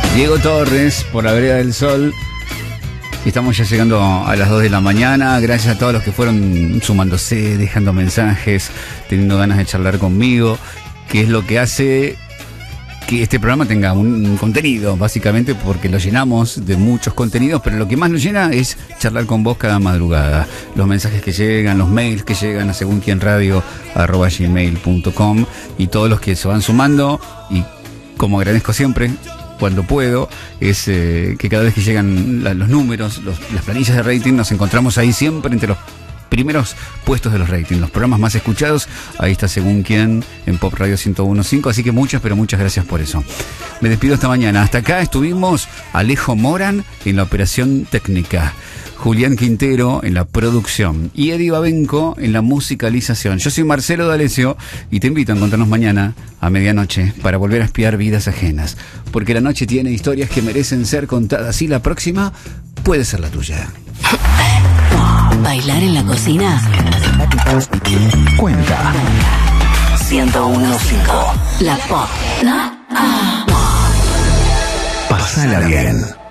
Diego Torres, por la vereda del Sol. Estamos ya llegando a las 2 de la mañana. Gracias a todos los que fueron sumándose, dejando mensajes, teniendo ganas de charlar conmigo, que es lo que hace que este programa tenga un contenido, básicamente porque lo llenamos de muchos contenidos, pero lo que más lo llena es charlar con vos cada madrugada. Los mensajes que llegan, los mails que llegan a segunquienradio@gmail.com y todos los que se van sumando. Y como agradezco siempre, cuando puedo, es que cada vez que llegan los números, las planillas de rating, nos encontramos ahí siempre entre los primeros puestos de los ratings, los programas más escuchados. Ahí está Según Quién en Pop Radio 101.5, así que muchas, pero muchas gracias por eso. Me despido esta mañana. Hasta acá estuvimos Alejo Moran en la operación técnica, Julián Quintero en la producción y Eddie Babenco en la musicalización. Yo soy Marcelo D'Alessio y te invito a encontrarnos mañana a medianoche para volver a espiar vidas ajenas, porque la noche tiene historias que merecen ser contadas y la próxima puede ser la tuya. Bailar en la cocina. Cuenta. 101.5. La Pop. Pasala bien.